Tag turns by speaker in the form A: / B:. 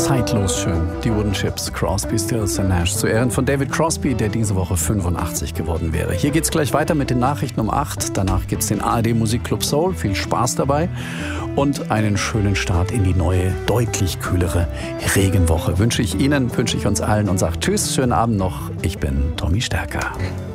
A: zeitlos schön. Die Wooden Chips, Crosby, Stills and Nash zu Ehren von David Crosby, der diese Woche 85 geworden wäre. Hier geht's gleich weiter mit den Nachrichten um 8. Danach gibt's den ARD Musikclub Soul. Viel Spaß dabei und einen schönen Start in die neue, deutlich kühlere Regenwoche. Wünsche ich Ihnen, wünsche ich uns allen und sage Tschüss, schönen Abend noch. Ich bin Tommy Stärker.